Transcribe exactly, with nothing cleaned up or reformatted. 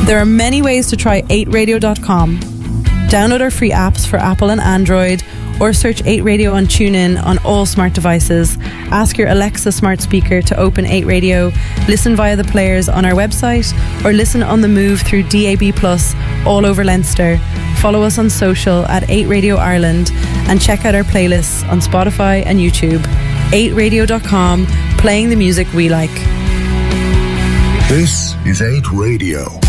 There are many ways to try eight radio dot com. Download our free apps for Apple and Android, or search eight radio on TuneIn on all smart devices. Ask your Alexa smart speaker to open eight radio, listen via the players on our website, or listen on the move through D A B plus all over Leinster. Follow us on social at eight radio Ireland and check out our playlists on Spotify and YouTube. eight radio dot com, playing the music we like. This is eight Radio.